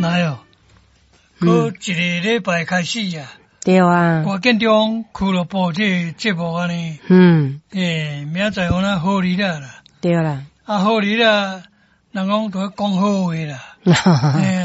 哪有？过一个礼拜开始啊。 对啊。 我建中俱乐部这节目安尼。明仔载我那好日啦。 对啦。 好日啦，人讲都讲好话啦。